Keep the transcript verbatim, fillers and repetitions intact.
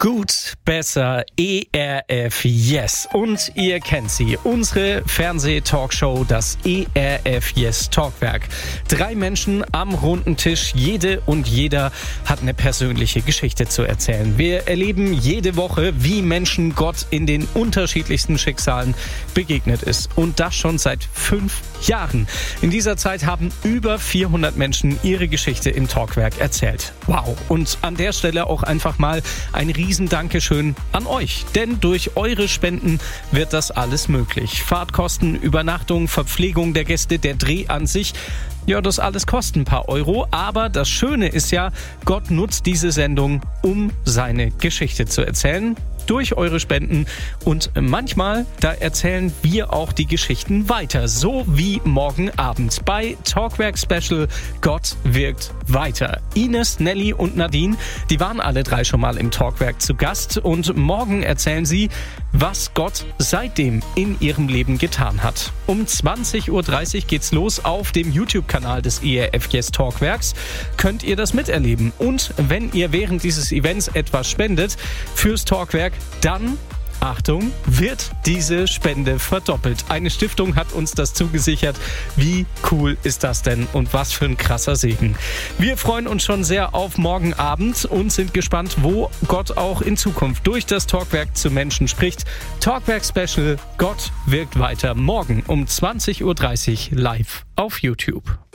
Gut, besser, E R F, yes. Und ihr kennt sie, unsere Fernseh-Talkshow, das E R F Yes Talkwerk. Drei Menschen am runden Tisch, jede und jeder hat eine persönliche Geschichte zu erzählen. Wir erleben jede Woche, wie Menschen Gott in den unterschiedlichsten Schicksalen begegnet ist. Und das schon seit fünf Jahren. In dieser Zeit haben über vierhundert Menschen ihre Geschichte im Talkwerk erzählt. Wow. Und an der Stelle auch einfach mal ein riesen Dankeschön an euch. Denn durch eure Spenden wird das alles möglich. Fahrtkosten, Übernachtung, Verpflegung der Gäste, der Dreh an sich. Ja, das alles kostet ein paar Euro. Aber das Schöne ist ja, Gott nutzt diese Sendung, um seine Geschichte zu erzählen. Durch eure Spenden. Und manchmal, da erzählen wir auch die Geschichten weiter. So wie morgen Abend bei Talkwerk Special Gott wirkt weiter. Ines, Nelly und Nadine, die waren alle drei schon mal im Talkwerk zu Gast. Und morgen erzählen sie, was Gott seitdem in ihrem Leben getan hat. Um zwanzig Uhr dreißig geht's los auf dem YouTube-Kanal des E R F Yes Talkwerks. Könnt ihr das miterleben. Und wenn ihr während dieses Events etwas spendet fürs Talkwerk, dann, Achtung, wird diese Spende verdoppelt. Eine Stiftung hat uns das zugesichert. Wie cool ist das denn und was für ein krasser Segen. Wir freuen uns schon sehr auf morgen Abend und sind gespannt, wo Gott auch in Zukunft durch das Talkwerk zu Menschen spricht. Talkwerk Special, Gott wirkt weiter, morgen um zwanzig Uhr dreißig live auf YouTube.